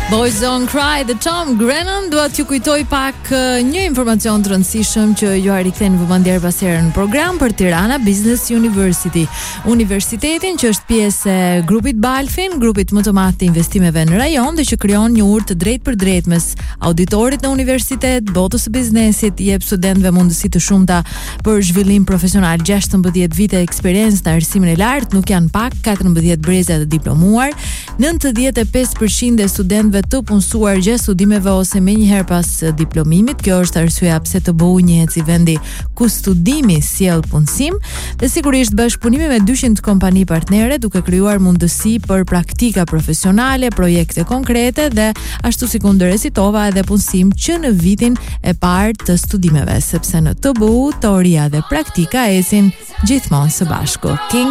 Boys Don't Cry dhe Tom Grennan. Dua t'ju kujtoj pak një informacion të rëndësishëm që ju a rikthejnë vëmendje pas here në program për Tirana Business University. Universitetin që është pjesë e grupit Balfin, grupit më të madh të investimeve në rajon dhe që krijon një urë të drejtë për drejtë mes auditorit në universitet, botës së biznesit, jep studentëve mundësi të shumta për zhvillim profesional. 16 vite eksperiencë në arsimin e lartë, nuk janë pak, 14 breza të diplomuar, 95% e studentëve të punësuar gjatë studimeve ose menjëherë pas diplomimit. Kjo është arsyeja pse TBU njihet si vendi ku studimi sjell punësim dhe sigurisht bashkëpunimi me 200 kompani partnere, duke krijuar mundësi për praktika profesionale, projekte konkrete dhe ashtu si ku ndërrezitova edhe punësim që në vitin e parë të studimeve, sepse në TBU teoria dhe praktika ecin gjithmonë së bashku.